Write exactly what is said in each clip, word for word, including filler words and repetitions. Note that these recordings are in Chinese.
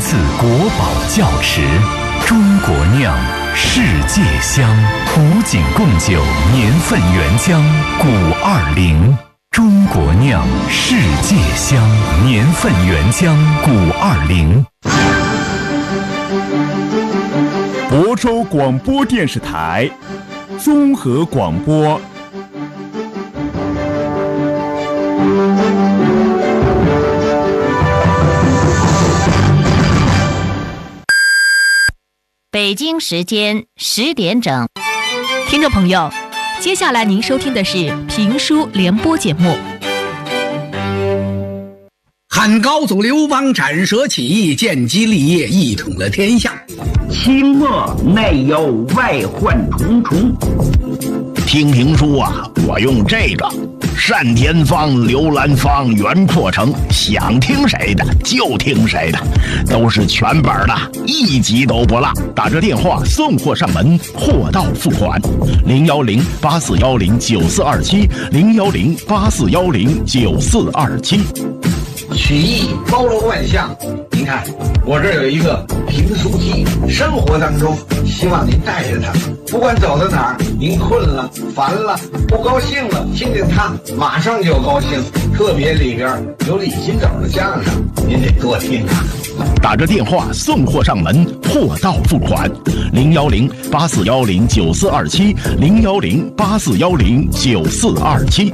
自国宝窖池，中国酿，世界香。古井贡酒年份原浆古二零，中国酿，世界香，年份原浆古二零。 亳州广播电视台综合广播。 北京时间十点整， 听众朋友，接下来您收听的是评书联播节目。 汉高祖刘邦斩蛇起义，建基立业，一统了天下。 清末内忧外患重重。 听评书啊，我用这个单田芳、刘兰芳、袁阔成，想听谁的就听谁的，都是全本的，一集都不落。打着电话送货上门，货到付款。零幺零八四幺零九四二七，零幺零八四幺零九四二七。 曲艺包罗万象，您看我这儿有一个评书机，生活当中希望您带着它，不管走到哪儿，您困了、烦了、不高兴了，听见它马上就高兴。特别里边有李金斗的相声，您得多听啊。 打着电话送货上门，货到付款。零幺零八四幺零九四二七，零幺零八四幺零九四二七。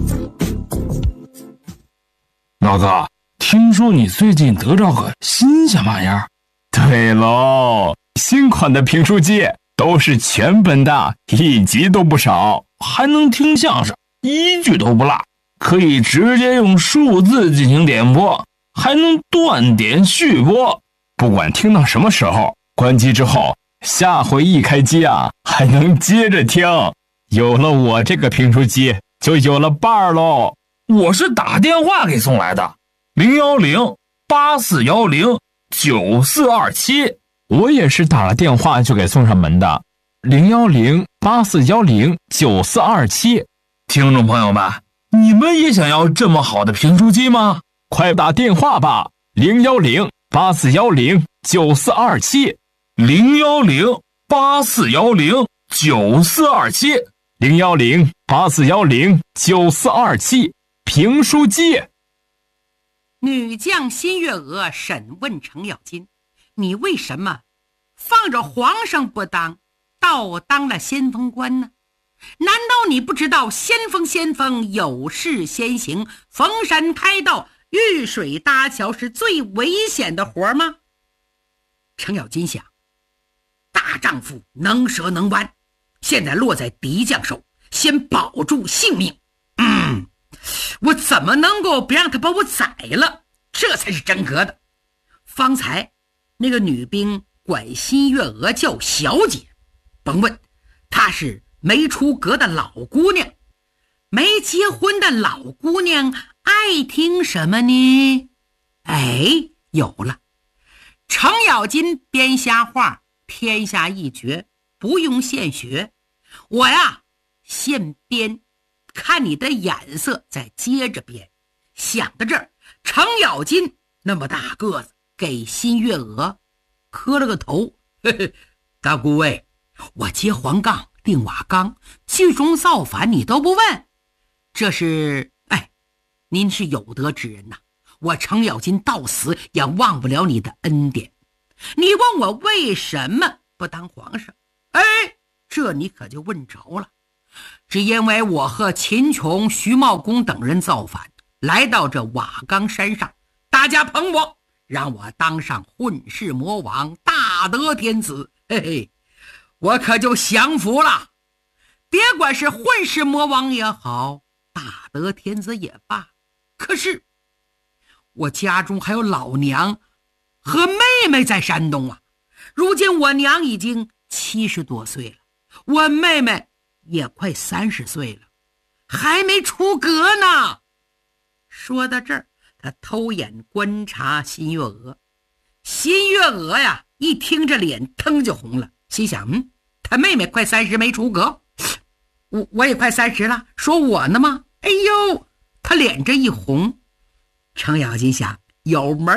老哥，听说你最近得着个新鲜玩意儿？ 对喽，新款的评书机都是全本的，一集都不少， 还能听相声，一句都不落，可以直接用数字进行点播，还能断点续播。 不管听到什么时候，关机之后，下回一开机啊，还能接着听。有了我这个评书机，就有了伴儿喽。 我是打电话给送来的，零幺零八四幺零九四二七。 我也是打了电话就给送上门的，零幺零八四幺零九四二七。 听众朋友们，你们也想要这么好的评书机吗？ 快打电话吧，零幺零八四幺零九四二七， 零幺零八四幺零九四二七， 零幺零八四幺零九四二七。评书机。 女将新月娥审问程咬金：你为什么放着皇上不当，倒当了先锋官呢？难道你不知道先锋先锋有事先行，逢山开道，遇水搭桥是最危险的活吗？程咬金想，大丈夫能折能弯，现在落在敌将手，先保住性命。嗯，我怎么能够别让他把我宰了？这才是真格的。方才那个女兵管新月娥叫小姐，甭问，她是没出阁的老姑娘，没结婚的老姑娘爱听什么呢？哎，有了，程咬金编瞎话，天下一绝，不用现学。我呀，现编，看你的眼色再接着编。想到这儿，程咬金那么大个子给新月娥磕了个头，嘿嘿，大姑位，我接黄杠定瓦岗，聚众造反你都不问，这是哎，您是有德之人呐，我程咬金到死也忘不了你的恩典。你问我为什么不当皇上，哎，这你可就问着了。只因为我和秦琼、徐茂公等人造反，来到这瓦岗山上，大家捧我，让我当上混世魔王，大德天子，嘿嘿，我可就降服了。别管是混世魔王也好，大德天子也罢，可是我家中还有老娘和妹妹在山东啊。如今我娘已经七十多岁了，我妹妹也快三十岁了，还没出阁呢。说到这儿，他偷眼观察新月娥。新月娥呀，一听这脸腾就红了，心想，嗯，他妹妹快三十没出阁，我我也快三十了，说我呢吗？哎呦，他脸这一红。程咬金想，有门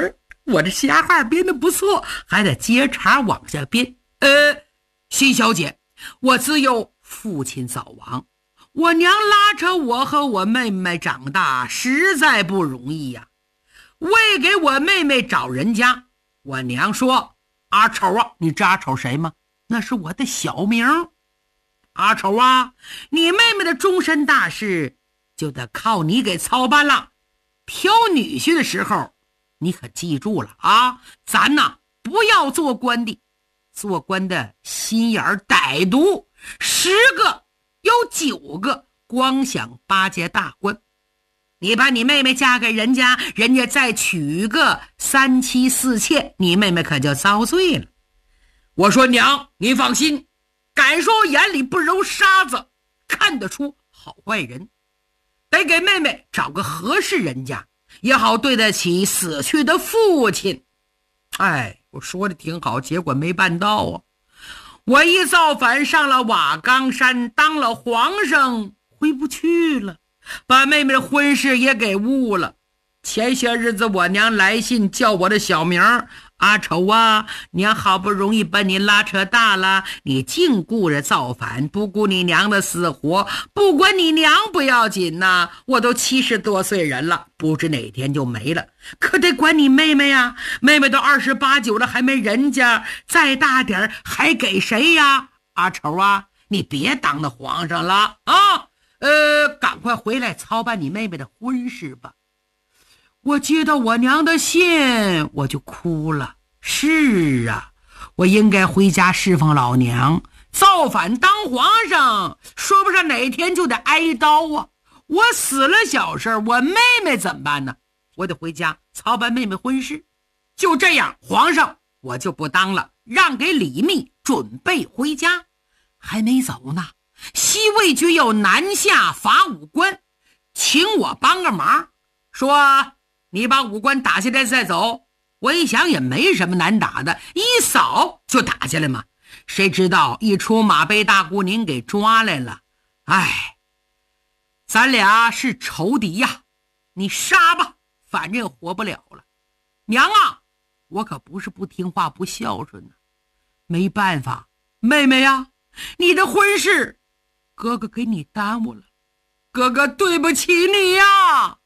我这瞎话编得不错，还得接茬往下编。呃，新小姐，我自幼父亲早亡，我娘拉扯我和我妹妹长大，实在不容易呀。为给我妹妹找人家，我娘说：“阿丑啊，你知阿丑谁吗？那是我的小名。阿丑啊，你妹妹的终身大事就得靠你给操办了。挑女婿的时候，你可记住了啊，咱呐不要做官的，做官的心眼儿歹毒，十个有九个光想巴结大官。你把你妹妹嫁给人家，人家再娶个三妻四妾，你妹妹可就遭罪了。我说娘，您放心，敢说我眼里不揉沙子，看得出好坏人，得给妹妹找个合适人家，也好对得起死去的父亲。哎，我说的挺好，结果没办到啊！我一造反上了瓦岗山，当了皇上，回不去了，把妹妹的婚事也给误了。前些日子我娘来信叫我的小名，阿丑啊，娘好不容易把你拉扯大了，你净顾着造反，不顾你娘的死活，不管你娘不要紧呐，我都七十多岁人了，不知哪天就没了，可得管你妹妹呀，妹妹都二十八九了还没人家，再大点还给谁呀？阿丑啊，你别当了皇上了啊！呃，赶快回来操办你妹妹的婚事吧。我接到我娘的信，我就哭了。是啊，我应该回家侍奉老娘，造反当皇上，说不上哪天就得挨刀啊！我死了小事，我妹妹怎么办呢？我得回家操办妹妹婚事。就这样，皇上我就不当了，让给李密，准备回家。还没走呢，西魏军有南下伐武关，请我帮个忙，说你把武关打下来再走。我一想也没什么难打的，一扫就打下来嘛。谁知道一出马被大姑您给抓来了。哎，咱俩是仇敌呀，你杀吧，反正活不了了。娘啊，我可不是不听话不孝顺呢，没办法，妹妹呀，你的婚事哥哥给你耽误了，哥哥对不起你呀。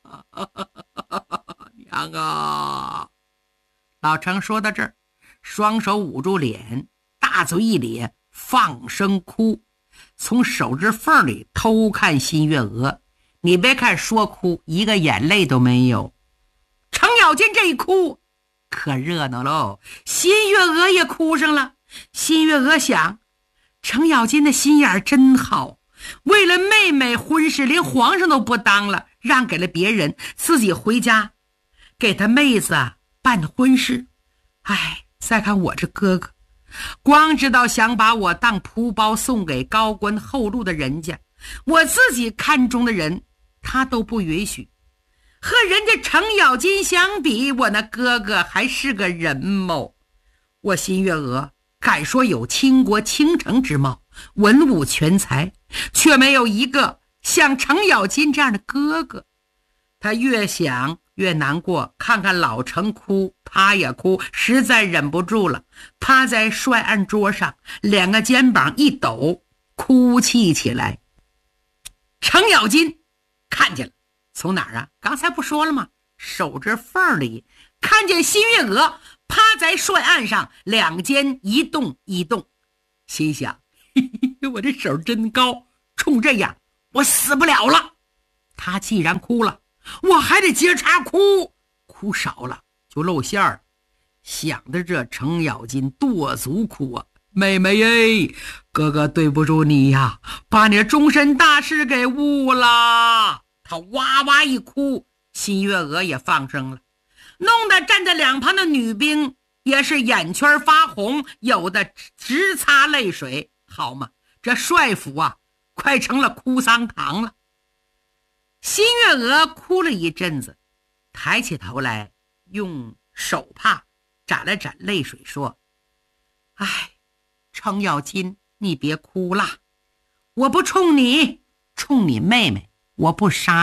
娘啊！老程说到这儿，双手捂住脸，大嘴一咧，放声哭，从手指缝里偷看新月娥。你别看说哭，一个眼泪都没有。程咬金这一哭可热闹喽，新月娥也哭上了。新月娥想，程咬金的心眼真好，为了妹妹婚事连皇上都不当了，让给了别人，自己回家给他妹子办婚事。哎，再看我这哥哥，光知道想把我当仆包送给高官厚禄的人家，我自己看中的人他都不允许。和人家程咬金相比，我那哥哥还是个人谋。我新月娥敢说有倾国倾城之貌，文武全才，却没有一个像程咬金这样的哥哥。他越想越难过，看看老程哭，他也哭，实在忍不住了，趴在帅案桌上，两个肩膀一抖，哭泣起来。程咬金看见了，从哪儿啊？刚才不说了吗？手指缝里看见新月娥趴在帅案上，两肩一动一动，心想嘿嘿，我这手真高，冲这样我死不了了。他既然哭了，我还得接茬哭，哭少了就露馅儿。想着这程咬金跺足哭啊，妹妹哎，哥哥对不住你呀，把你的终身大事给误了。他哇哇一哭，新月娥也放声了，弄得站在两旁的女兵也是眼圈发红，有的直擦泪水。好嘛，这帅府啊快成了哭丧堂了。新月娥哭了一阵子，抬起头来，用手帕沾了沾泪水，说：哎，程咬金，你别哭了，我不冲你，冲你妹妹，我不杀你，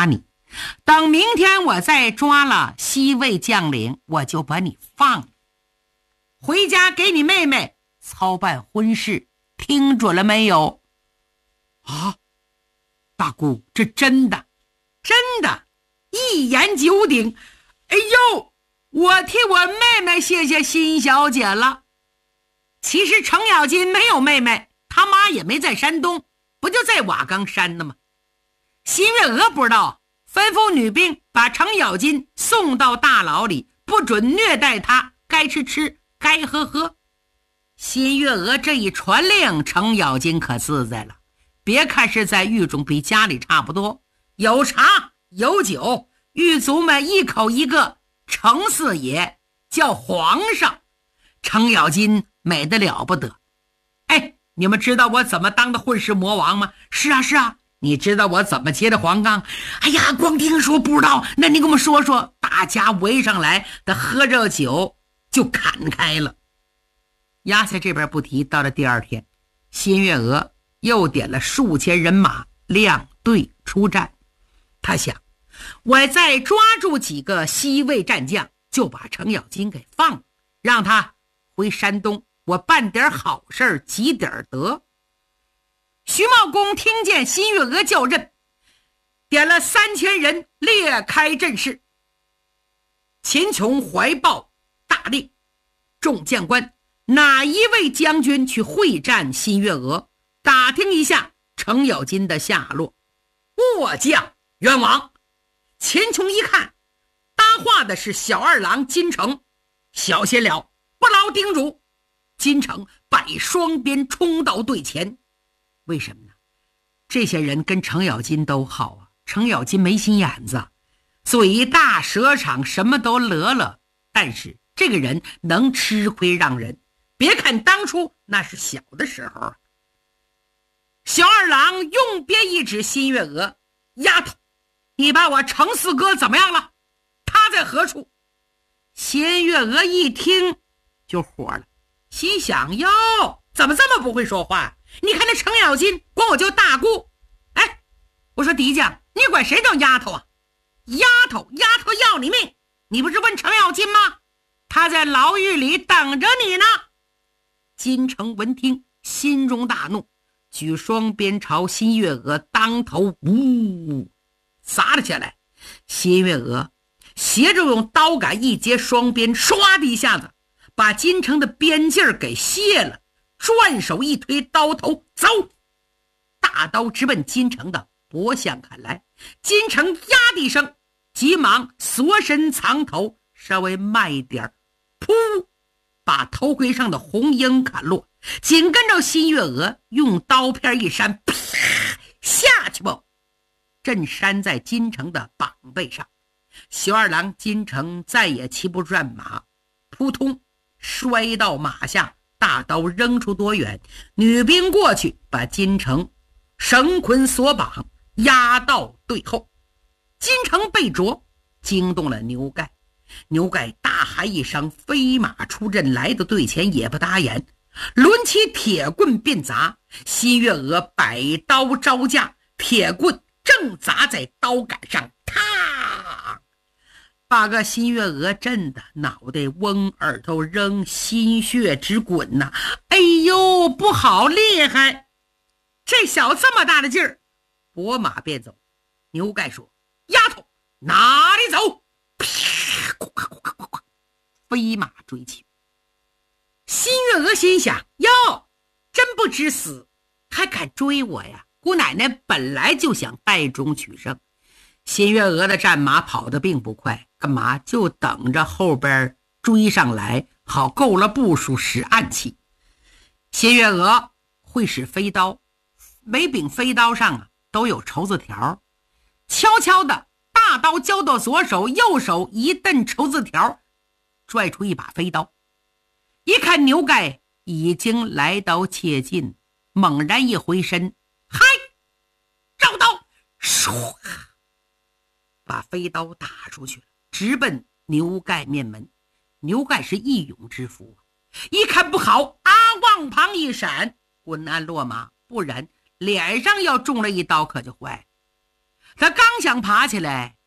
等明天我再抓了西魏将领，我就把你放了。回家给你妹妹操办婚事，听准了没有？啊，大姑，这真的，真的，一言九鼎。哎呦，我替我妹妹谢谢辛小姐了。其实程咬金没有妹妹，他妈也没在山东，不就在瓦岗山呢吗？辛月娥不知道，吩咐女兵把程咬金送到大牢里，不准虐待他，该吃吃，该喝喝。辛月娥这一传令，程咬金可自在了。别看是在狱中，比家里差不多，有茶有酒，狱卒们一口一个程四爷，叫皇上。程咬金美得了不得。哎，你们知道我怎么当的混世魔王吗？是啊是啊。你知道我怎么接的黄冈？哎呀，光听说不知道，那你给我们说说。大家围上来的，喝着酒就砍开了。压在这边不提，到了第二天，辛月娥又点了数千人马亮队出战。他想，我再抓住几个西魏战将，就把程咬金给放了，让他回山东，我办点好事积点德。徐茂公听见辛月娥叫阵，点了三千人列开阵势。秦琼怀抱大令，众将官哪一位将军去会战辛月娥，打听一下程咬金的下落。末将冤枉。秦琼一看，搭话的是小二郎金城，小心了，不劳叮嘱。金城摆双鞭冲到队前。为什么呢？这些人跟程咬金都好啊，程咬金没心眼子，嘴大舌长，什么都乐乐，但是这个人能吃亏让人。别看当初那是小的时候。小二郎用鞭一指辛月娥，丫头，你把我程四哥怎么样了？他在何处？辛月娥一听就火了，心想，哟，怎么这么不会说话？你看那程咬金管我叫大姑。哎，我说狄将，你管谁叫丫头啊？丫头，丫头要你命！你不是问程咬金吗？他在牢狱里等着你呢。金城闻听，心中大怒，举双鞭朝辛月娥当头呜砸了下来。辛月娥斜着用刀杆一接双鞭，唰的一下子把金城的鞭劲儿给卸了，转手一推刀头，走！大刀直奔金城的脖项砍来。金城呀的一声，急忙缩身藏头，稍微慢一点，噗，把头盔上的红缨砍落。紧跟着辛月娥用刀片一扇，啪下去吧，正扇在金城的膀背上。小二郎金城再也骑不转马，扑通摔到马下，大刀扔出多远，女兵过去把金城绳捆锁绑，压到队后。金城被啄，惊动了牛盖。牛盖大喊一声，飞马出阵，来到队前也不打眼，抡起铁棍便砸。辛月娥摆刀招架，铁棍正砸在刀杆上，啪，把个辛月娥震得脑袋嗡，耳朵扔，心血直滚呐！哎呦，不好，厉害！这小子这么大的劲儿，拨马便走。牛盖说：“丫头，哪里走？”啪，咵咵咵咵咵，飞马追去。辛月娥心想：哟，真不知死，还敢追我呀！姑奶奶本来就想败中取胜。辛月娥的战马跑得并不快，干嘛？就等着后边追上来，好够了部署使暗器。辛月娥会使飞刀，每柄飞刀上啊都有绸子条，悄悄的大刀交到左手，右手一蹬绸子条，拽出一把飞刀。一看牛盖已经来到切近，猛然一回身，嗨，绕刀，唰，把飞刀打出去了，直奔牛盖面门。牛盖是一勇之夫，一看不好，啊，往旁一闪，昏暗落马，不然脸上要中了一刀可就坏了。他刚想爬起来，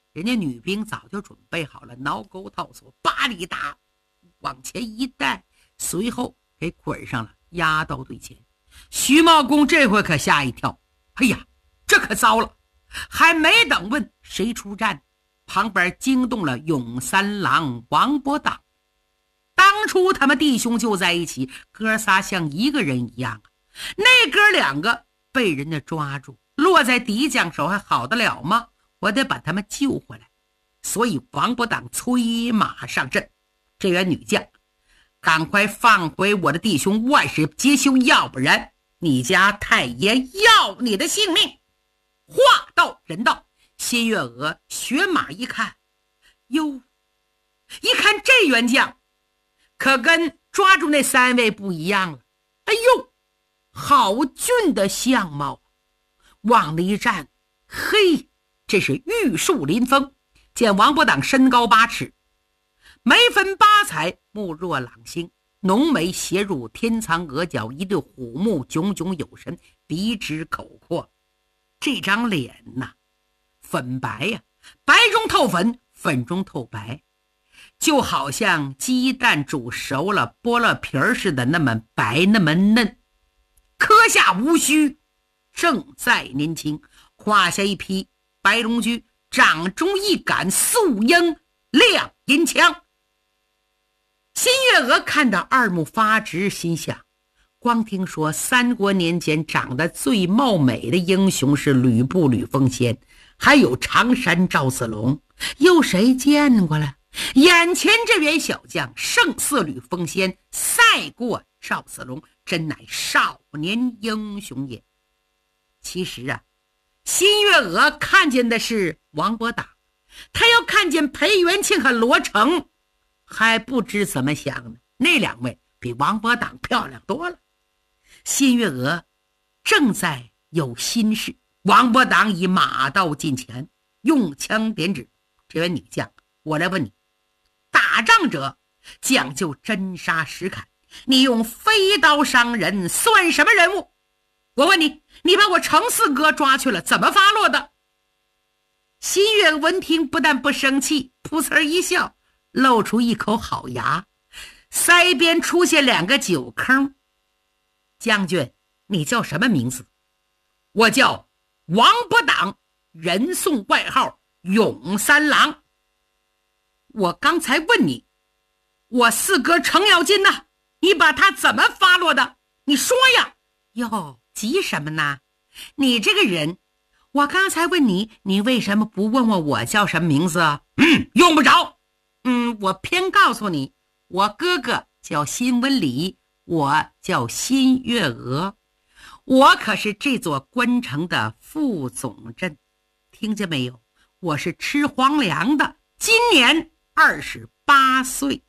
人家女兵早就准备好了挠钩套索，巴里达往前一带，随后给捆上了，押到队前。徐茂公这回可吓一跳，哎呀，这可糟了！还没等问谁出战，旁边惊动了永三郎王伯党。当初他们弟兄就在一起，哥仨像一个人一样啊。那哥两个被人家抓住，落在敌将手，还好得了吗？我得把他们救回来。所以王伯党催马上阵，这员女将，赶快放回我的弟兄万事皆休，要不然你家太爷要你的性命。话到人到，新月娥学马一看，哟，一看这员将可跟抓住那三位不一样了。哎呦，好俊的相貌，往那一站，嘿，这是玉树临风。见王伯党身高八尺，眉分八彩，目若朗星，浓眉斜入天苍额角，一对虎目炯炯有神，鼻直口阔。这张脸呐，粉白呀、啊，白中透粉，粉中透白，就好像鸡蛋煮熟了剥了皮儿似的，那么白那么嫩，刻下无须，正在年轻，胯下一匹白龙驹，掌中一杆素鹰亮银枪。新月娥看到二目发直，心想，光听说三国年间长得最貌美的英雄是吕布吕奉先，还有常山赵子龙，有谁见过了？眼前这员小将胜似吕奉先，赛过赵子龙，真乃少年英雄也。其实啊，新月娥看见的是王伯党，他要看见裴元庆和罗成，还不知怎么想呢。那两位比王伯党漂亮多了。新月娥正在有心事，王伯党以马到近前，用枪点指，这位女将，我来问你，打仗者讲究真杀实砍，你用飞刀伤人算什么人物？我问你，你把我程四哥抓去了，怎么发落的？新月闻听不但不生气，噗呲一笑，露出一口好牙，腮边出现两个酒坑。将军，你叫什么名字？我叫王伯党，人送外号永三郎。我刚才问你，我四哥程咬金呢？你把他怎么发落的？你说呀！哟，急什么呢？你这个人，我刚才问你，你为什么不问问我叫什么名字啊？嗯，用不着。嗯，我偏告诉你，我哥哥叫辛文礼，我叫新月娥，我可是这座关城的副总镇，听见没有？我是吃皇粮的，今年二十八岁。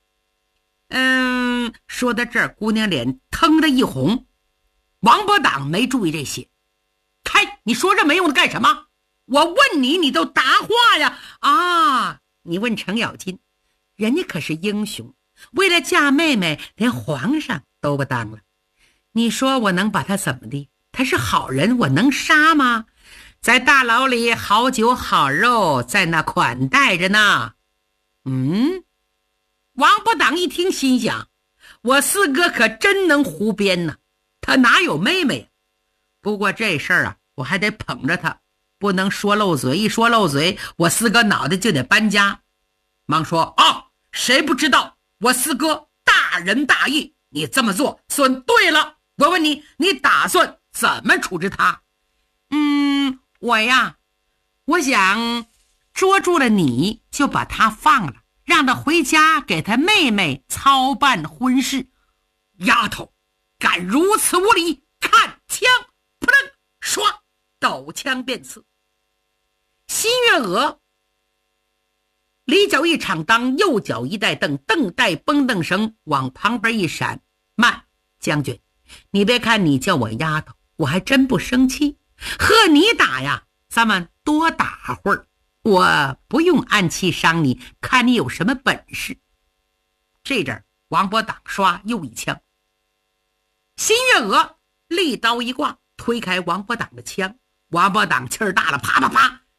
嗯，说到这儿，姑娘脸腾的一红。王伯党没注意这些，开，你说这没用的干什么？我问你，你都答话呀！啊，你问程咬金，人家可是英雄，为了嫁妹妹，连皇上都不当了。你说我能把他怎么的？他是好人，我能杀吗？在大牢里好酒好肉在那款待着呢。嗯，王伯党一听心想，我四哥可真能胡编呢，他哪有妹妹？不过这事儿啊，我还得捧着他，不能说漏嘴，一说漏嘴，我四哥脑袋就得搬家。忙说啊，谁不知道我四哥大仁大义，你这么做算对了。我问你，你打算怎么处置他？嗯，我呀，我想捉住了你就把他放了，让他回家给他妹妹操办婚事。丫头敢如此无礼，看枪！扑棱，唰，抖枪便刺。新月娥里脚一敞当，右脚一带蹬，蹬带绷蹬绳往旁边一闪。慢，将军，你别看你叫我丫头，我还真不生气。和你打呀，咱们多打会儿，我不用暗器伤你，看你有什么本事。这阵王伯党刷又一枪，新月娥利刀一挂，推开王伯党的枪。王伯党气儿大了，啪啪啪，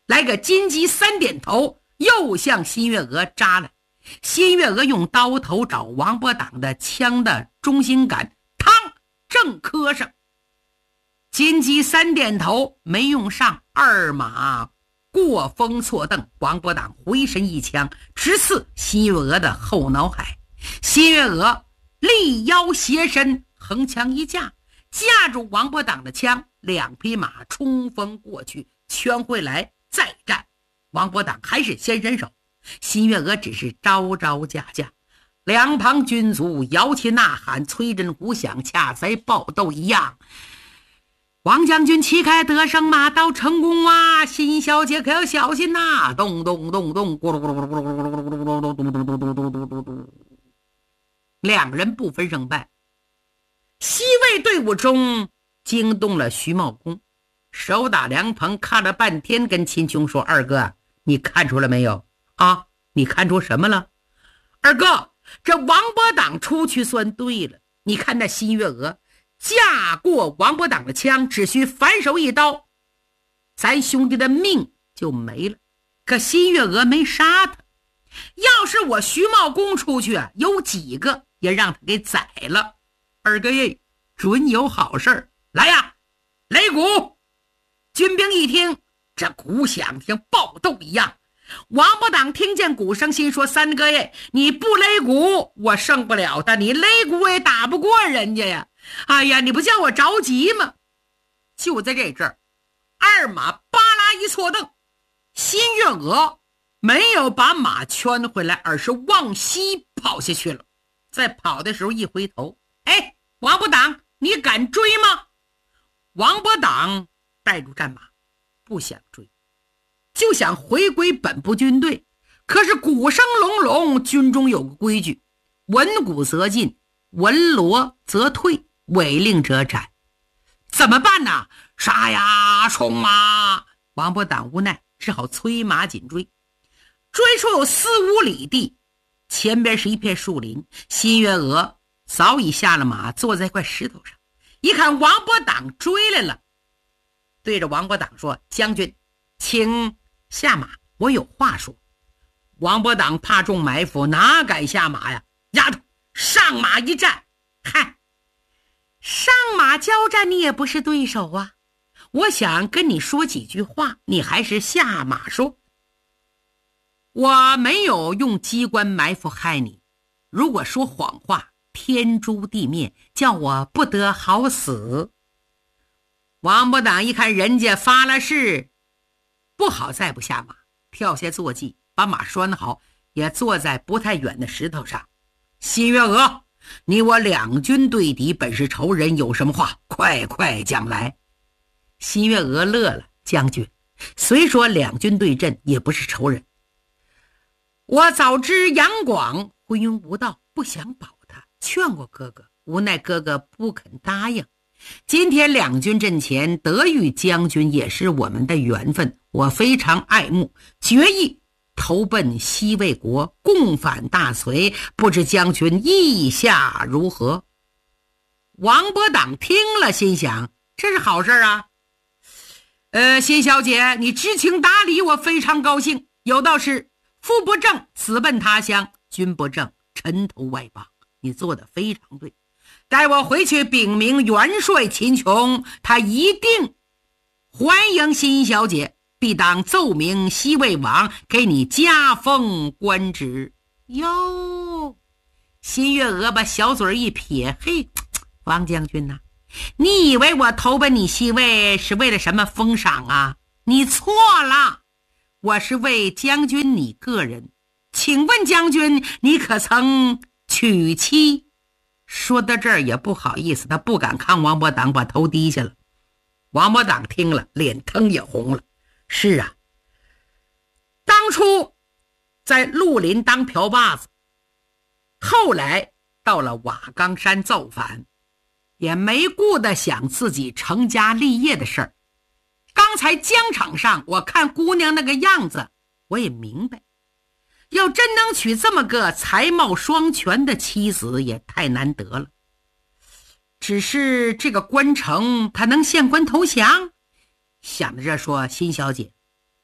来个金鸡三点头，又向新月娥扎来。新月娥用刀头找王伯党的枪的中心杆，嘡，正磕上。金鸡三点头没用上，二马过风错蹬，王伯党回身一枪直刺新月娥的后脑海。新月娥立腰斜身，横枪一架，架住王伯党的枪，两匹马冲锋过去，圈回来再战。王伯党还是先伸手，新月娥只是招招架架，两旁军卒摇旗呐喊，催阵鼓响，恰在爆斗一样。王将军旗开得胜，马到成功啊！新小姐可要小心呐！咚咚咚咚，咕噜咕噜咕噜咕噜咕噜咕噜咕噜咕噜咕噜咕噜咕噜，两人不分胜败。西魏队伍中惊动了徐茂公，手打凉棚看了半天，跟秦琼说：“二哥，你看出了没有啊？你看出什么了？二哥，这王伯党出去算对了。你看那新月娥架过王伯党的枪，只需反手一刀，咱兄弟的命就没了。可新月娥没杀他，要是我徐茂公出去啊，有几个也让他给宰了。二哥耶，准有好事儿！来呀，擂鼓！”军兵一听，这鼓响像爆斗一样。王伯党听见鼓声，心说：“三哥耶，你不擂鼓，我胜不了他；你擂鼓也打不过人家呀！哎呀，你不叫我着急吗？”就在这阵儿，二马巴拉一错蹬，新月娥没有把马圈回来，而是往西跑下去了。在跑的时候一回头，哎，王伯党，你敢追吗？王伯党带住战马，不想追，就想回归本部军队。可是鼓声隆隆，军中有个规矩，闻鼓则进，闻锣则退，违令者斩。怎么办呢？杀呀，冲啊！王伯党无奈，只好催马紧追。追出有四五里地，前边是一片树林。新月娥早已下了马，坐在块石头上，一看王伯党追来了，对着王伯党说：“将军，请下马，我有话说。”王伯党怕中埋伏，哪敢下马呀？丫头，上马一战！嗨，上马交战你也不是对手啊！我想跟你说几句话，你还是下马说。我没有用机关埋伏害你，如果说谎话，天诛地灭，叫我不得好死。王伯党一看人家发了誓，不好再不下马，跳下坐骑，把马拴好，也坐在不太远的石头上。新月娥，你我两军对敌，本是仇人，有什么话快快讲来。新月娥乐了：“将军，虽说两军对阵，也不是仇人。我早知杨广昏庸无道，不想保他，劝过哥哥，无奈哥哥不肯答应。今天两军阵前，得遇将军也是我们的缘分，我非常爱慕，决意投奔西魏国，共反大隋，不知将军意下如何？”王伯党听了，心想这是好事啊。呃，新小姐，你知情达理，我非常高兴。有道是夫不正，死奔他乡；君不正，沉投外邦。你做得非常对。待我回去禀明元帅秦琼，他一定欢迎新小姐，必当奏明西魏王，给你加封官职。哟，新月娥把小嘴一撇：“嘿，王将军呐、啊，你以为我投奔你西魏是为了什么封赏啊？你错了，我是为将军你个人。请问将军，你可曾娶妻？”说到这儿也不好意思，他不敢看王伯党，把头低下了。王伯党听了，脸腾也红了。是啊，当初在绿林当瓢把子，后来到了瓦岗山造反，也没顾得想自己成家立业的事儿。刚才疆场上我看姑娘那个样子，我也明白，要真能娶这么个才貌双全的妻子，也太难得了。只是这个关城他能献官投降？想着这说：“新小姐，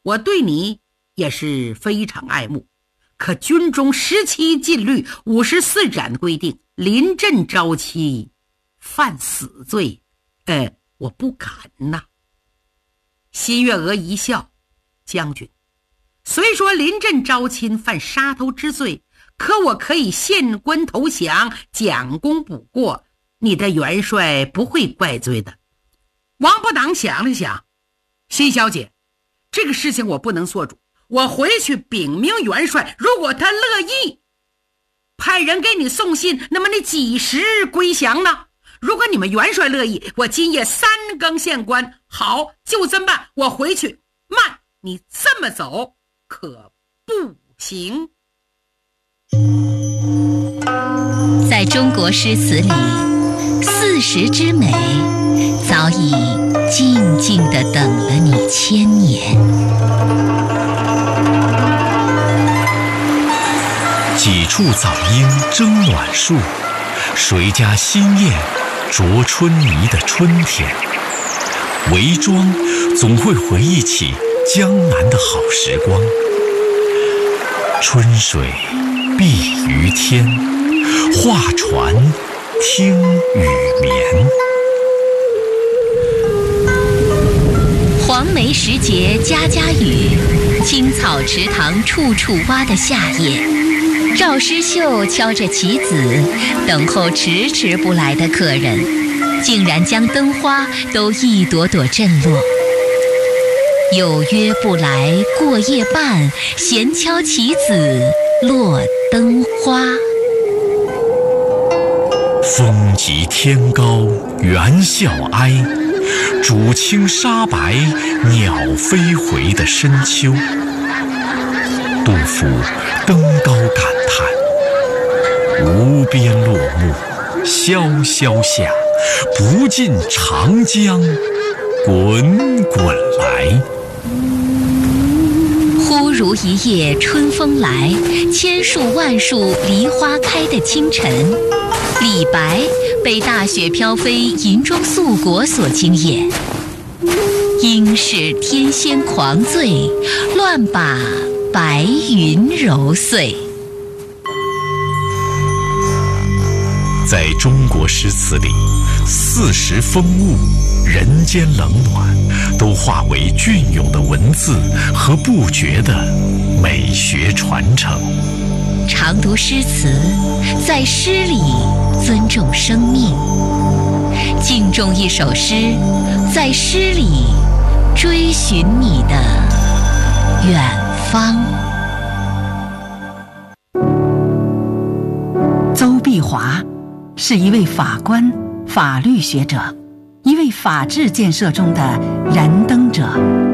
我对你也是非常爱慕，可军中十七禁律五十四斩规定，临阵招妻犯死罪，呃，我不敢呐。新月娥一笑，将军，虽说临阵招亲犯杀头之罪，可我可以献官投降，将功补过，你的元帅不会怪罪的。王部长想了想，新小姐，这个事情我不能做主，我回去禀明元帅，如果他乐意，派人给你送信，那么你几时归降呢？如果你们元帅乐意，我今夜三更献官。好，就这么办。我回去。慢，你这么走可不行。 在中国诗词里，四时之美早已静静地等了你千年。 几处早莺争暖树，谁家新燕啄春泥的春天。韦庄总会回忆起江南的好时光，春水碧于天，画船听雨眠。 黄梅时节家家雨，青草池塘处处蛙的夏夜，赵诗绣敲着棋子，等候迟迟不来的客人，竟然将灯花都一朵朵震落。有约不来过夜半，闲敲棋子落灯花。 风急天高猿啸哀，渚清沙白鸟飞回的深秋。杜甫登高感叹，无边落木萧萧下，不尽长江滚滚来。 忽如一夜春风来，千树万树梨花开的清晨，李白被大雪飘飞银装素裹所惊艳。应是天仙狂醉，乱把白云揉碎。 在中国诗词里，四时风物、人间冷暖，都化为隽永的文字和不绝的美学传承。 常读诗词，在诗里尊重生命；敬重一首诗，在诗里追寻你的远方。 邹碧华是一位法官、法律学者，一位法治建设中的燃灯者。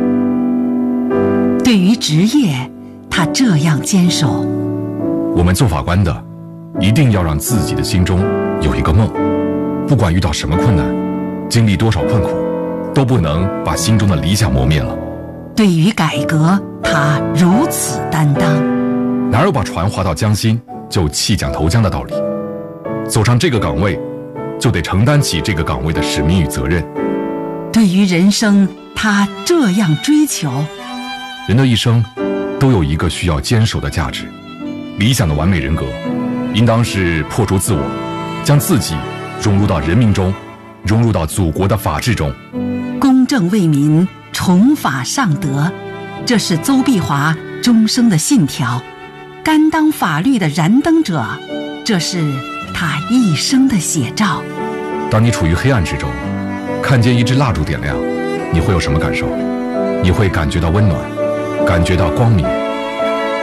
对于职业，他这样坚守： 我们做法官的，一定要让自己的心中有一个梦，不管遇到什么困难，经历多少困苦，都不能把心中的理想磨灭了。 对于改革，他如此担当。 哪有把船划到江心就弃桨投江的道理？走上这个岗位，就得承担起这个岗位的使命与责任。 对于人生，他这样追求： 人的一生都有一个需要坚守的价值，理想的完美人格，应当是破除自我，将自己融入到人民中，融入到祖国的法治中。 公正为民，崇法尚德，这是邹碧华终生的信条。甘当法律的燃灯者，这是他一生的写照。 当你处于黑暗之中，看见一支蜡烛点亮，你会有什么感受？你会感觉到温暖，感觉到光明，